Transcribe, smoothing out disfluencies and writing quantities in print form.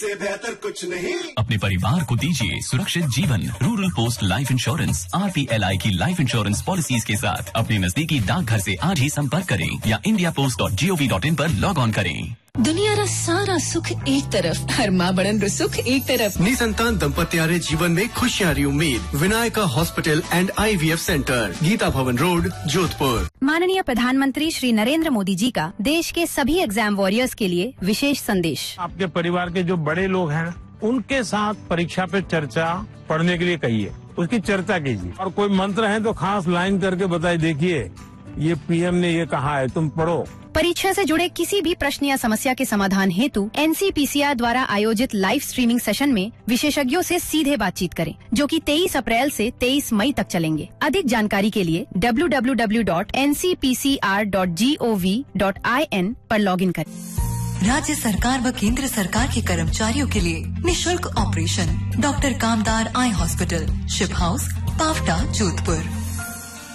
से बेहतर कुछ नहीं। अपने परिवार को दीजिए सुरक्षित जीवन। Rural post life insurance RPLI की लाइफ इंश्योरेंस पॉलिसीज के साथ अपने नजदीकी डाकघर से आज ही संपर्क करें या indiapost.gov.in पर लॉग ऑन करें। दुनियारा सारा सुख एक तरफ, हर माँ बड़न सुख एक तरफ। निसंतान दंपत्यारे जीवन में खुशियां री उम्मीद। Vinayaka hospital and IVF centre, Gita भवन रोड, जोधपुर। माननीय प्रधानमंत्री श्री नरेंद्र मोदी जी का देश के सभी एग्जाम वॉरियर्स के लिए विशेष संदेश। आपके परिवार के जो बड़े लोग हैं उनके साथ परीक्षा पे चर्चा पढ़ने के लिए कहिए, उसकी चर्चा कीजिए और कोई मंत्र है तो खास लाइन करके बताइए, देखिए ये PM ने ये कहा है, तुम पढ़ो। परीक्षा से जुड़े किसी भी प्रश्न या समस्या के समाधान हेतु NCPCR द्वारा आयोजित लाइव स्ट्रीमिंग सेशन में विशेषज्ञों से सीधे बातचीत करें, जो कि 23 अप्रैल से 23 मई तक चलेंगे। अधिक जानकारी के लिए www.ncpcr.gov.in पर लॉगिन करें। राज्य सरकार व केंद्र सरकार के कर्मचारियों के लिए निशुल्क ऑपरेशन डॉक्टर कामदार eye hospital, ship house, Pawta, Jodhpur.